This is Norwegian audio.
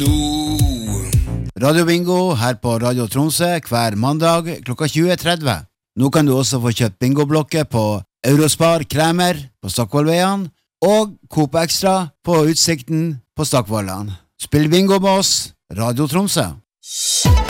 Radio Bingo her på Radio Tromsø hver mandag klokka 20.30. Nå kan du også få kjøpt bingoblokker på Eurospar Kremer på Stockvollveien og Coop Extra på Utsikten på Stockvollan. Spill bingo med oss, Radio Tromsø.